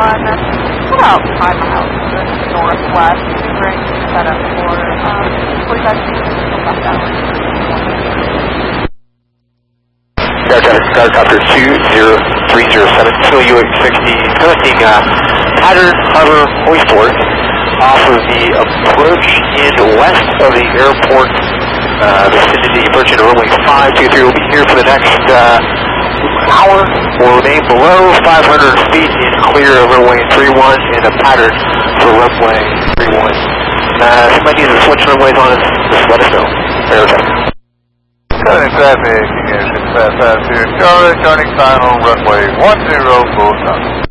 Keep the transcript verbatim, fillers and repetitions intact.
run about five miles to the northwest, bring set up for um, forty-five minutes until back down. Air traffic, Skycopter two zero three zero seven, Philly U eight sixty, connecting uh, Pattern Harbor Hoistport off of the approach in west of the airport uh, vicinity, approaching runway five two three. We'll be here for the next uh, hour. We'll remain below five hundred feet in clear of runway three one and a pattern for runway three one. Uh, if somebody needs to switch runways on us, just let us know. Air traffic. Cutting traffic, King Air six five five here, Charlie, turning final, runway one zero, full stop.